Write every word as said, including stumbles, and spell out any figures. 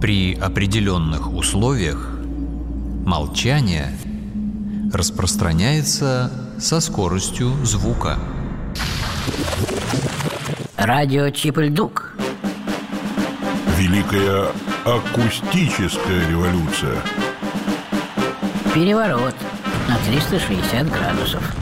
При определенных условиях молчание распространяется со скоростью звука. Радио Чип-Ль-Дук. Великая акустическая революция. Переворот на триста шестьдесят градусов.